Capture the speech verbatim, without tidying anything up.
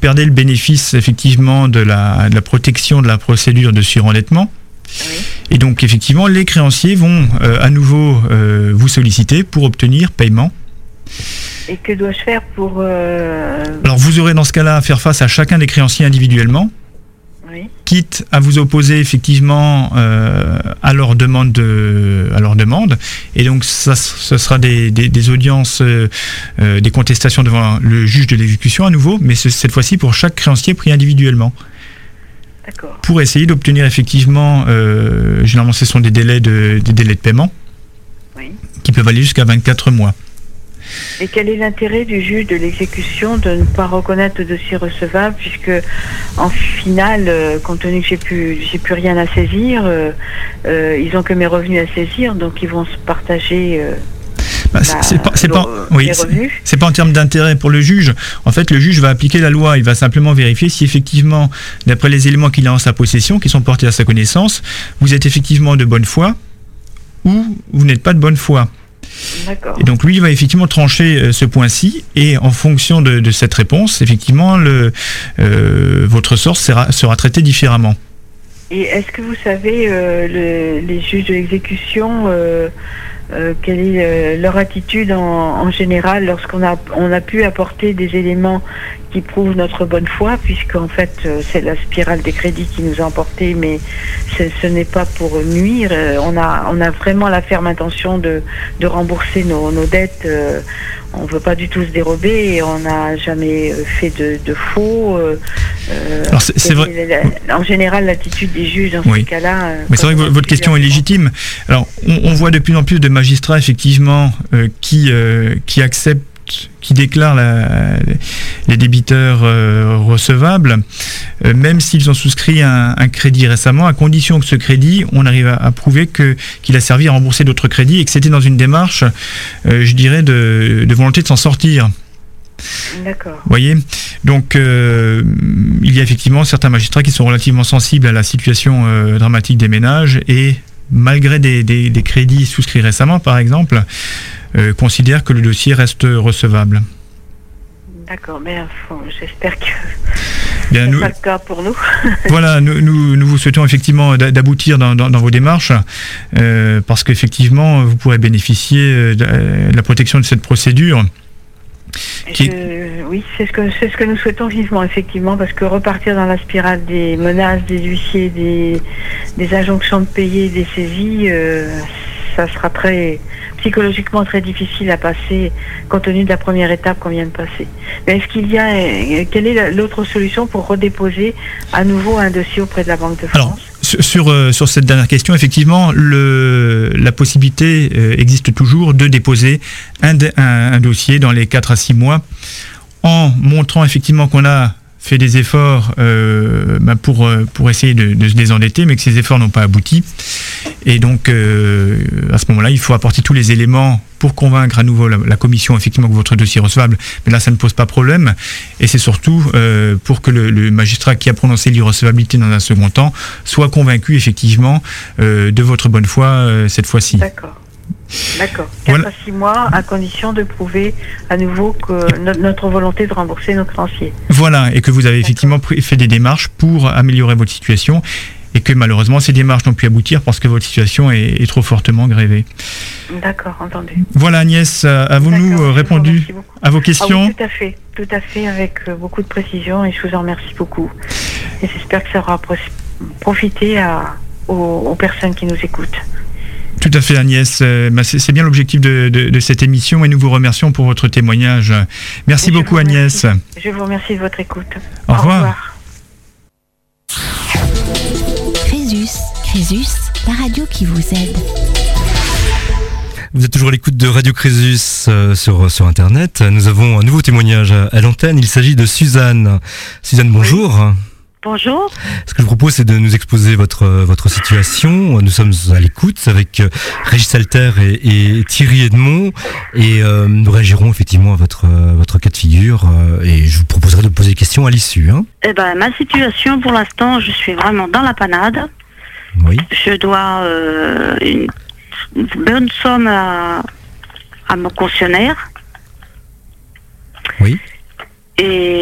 perdez le bénéfice effectivement de la, de la protection de la procédure de surendettement. Oui. Et donc effectivement, les créanciers vont euh, à nouveau euh, vous solliciter pour obtenir paiement. Et que dois-je faire pour... Euh... Alors vous aurez dans ce cas-là à faire face à chacun des créanciers individuellement. Oui. Quitte à vous opposer effectivement euh, à leur demande de, à leur demande, et donc ça, ce sera des, des, des audiences, euh, euh, des contestations devant le juge de l'exécution à nouveau, mais ce, cette fois-ci pour chaque créancier pris individuellement. D'accord. Pour essayer d'obtenir effectivement, euh, généralement ce sont des délais de, des délais de paiement, Oui. qui peuvent aller jusqu'à vingt-quatre mois. Et quel est l'intérêt du juge de l'exécution de ne pas reconnaître le dossier recevable, puisque en finale, euh, compte tenu que j'ai plus, j'ai plus rien à saisir, euh, euh, ils ont que mes revenus à saisir, donc ils vont se partager euh, bah, bah, c'est pas, c'est pas, le, oui, les revenus. C'est, c'est pas en termes d'intérêt pour le juge. En fait, le juge va appliquer la loi. Il va simplement vérifier si effectivement, d'après les éléments qu'il a en sa possession, qui sont portés à sa connaissance, vous êtes effectivement de bonne foi ou vous n'êtes pas de bonne foi. D'accord. Et donc lui, il va effectivement trancher euh, ce point-ci, et en fonction de, de cette réponse, effectivement, le, euh, votre sort sera, sera traité différemment. Et est-ce que vous savez, euh, le, les juges de l'exécution, euh, euh, quelle est euh, leur attitude en, en général lorsqu'on a, on a pu apporter des éléments qui prouvent notre bonne foi, puisqu'en fait euh, c'est la spirale des crédits qui nous a emportés, mais ce, ce n'est pas pour nuire. Euh, on a, on a vraiment la ferme intention de, de rembourser nos, nos dettes. Euh, on ne veut pas du tout se dérober, et on n'a jamais fait de, de faux. Euh, Alors c'est, c'est vrai. La, en général, l'attitude des juges dans oui. ces cas-là. Euh, Mais c'est vrai que votre question est légitime. Alors on, on voit de plus en plus de magistrats effectivement euh, qui, euh, qui acceptent, qui déclarent la, les débiteurs euh, recevables, euh, même s'ils ont souscrit un, un crédit récemment, à condition que ce crédit, on arrive à, à prouver que, qu'il a servi à rembourser d'autres crédits, et que c'était dans une démarche, euh, je dirais, de, de volonté de s'en sortir. D'accord. Vous voyez, donc euh, il y a effectivement certains magistrats qui sont relativement sensibles à la situation euh, dramatique des ménages, et malgré des, des, des crédits souscrits récemment, par exemple, euh, considèrent que le dossier reste recevable. D'accord, mais enfin, j'espère que Bien, ce nous, n'est pas le cas pour nous. Voilà, nous, nous, nous vous souhaitons effectivement d'aboutir dans, dans, dans vos démarches, euh, parce qu'effectivement, vous pourrez bénéficier de la protection de cette procédure. Qui... Je, oui, c'est ce, que, c'est ce que nous souhaitons vivement, effectivement, parce que repartir dans la spirale des menaces, des huissiers, des, des injonctions de payer, des saisies, euh, ça sera très psychologiquement très difficile à passer, compte tenu de la première étape qu'on vient de passer. Mais est-ce qu'il y a, quelle est l'autre solution pour redéposer à nouveau un dossier auprès de la Banque de France? Alors, Sur, euh, sur cette dernière question, effectivement, le, la possibilité euh, existe toujours de déposer un, un, un dossier dans les quatre à six mois, en montrant effectivement qu'on a fait des efforts euh, bah pour, pour essayer de, de se désendetter, mais que ces efforts n'ont pas abouti. Et donc, euh, à ce moment-là, il faut apporter tous les éléments pour convaincre à nouveau la, la commission effectivement que votre dossier est recevable. Mais là, ça ne pose pas problème. Et c'est surtout euh, pour que le, le magistrat qui a prononcé l'irrecevabilité dans un second temps soit convaincu effectivement euh, de votre bonne foi euh, cette fois-ci. D'accord. D'accord. quatre voilà. à six mois, à condition de prouver à nouveau que no- notre volonté de rembourser nos créanciers. Voilà, et que vous avez effectivement fait des démarches pour améliorer votre situation, et que malheureusement ces démarches n'ont pu aboutir parce que votre situation est, est trop fortement grévée. D'accord, entendu. Voilà Agnès, avons-nous répondu à vos questions? Ah oui, tout à fait, tout à fait, avec beaucoup de précision, et je vous en remercie beaucoup. Et j'espère que ça aura profité à, aux, aux personnes qui nous écoutent. Tout à fait Agnès, euh, bah c'est, c'est bien l'objectif de, de, de cette émission, et nous vous remercions pour votre témoignage. Merci je beaucoup Agnès. Je vous remercie de votre écoute. Au, Au revoir. revoir. Crésus, Crésus, la radio qui vous aide. Vous êtes toujours à l'écoute de Radio Crésus euh, sur, sur Internet. Nous avons un nouveau témoignage à, à l'antenne. Il s'agit de Suzanne. Suzanne, bonjour. Oui. Bonjour. Ce que je vous propose, c'est de nous exposer votre votre situation. Nous sommes à l'écoute avec Régis Alter et, et Thierry Edmond, et euh, nous réagirons effectivement à votre votre cas de figure, euh, et je vous proposerai de poser des questions à l'issue. Hein. Eh ben, ma situation, pour l'instant, je suis vraiment dans la panade. Oui. Je dois euh, une, une bonne somme à, à mon cautionnaire. Oui. Et